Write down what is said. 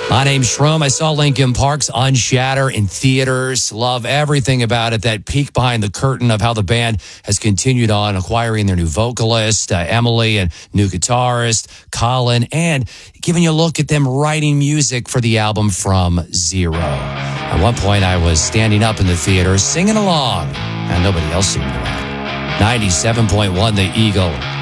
My name's Shroom. I saw Linkin Park's Unshatter in theaters. Love everything about it. That peek behind the curtain of how the band has continued on acquiring their new vocalist, Emily, and new guitarist, Colin, and giving you a look at them writing music for the album from zero. At one point, I was standing up in the theater singing along, and nobody else seemed around. 97.1 The Eagle.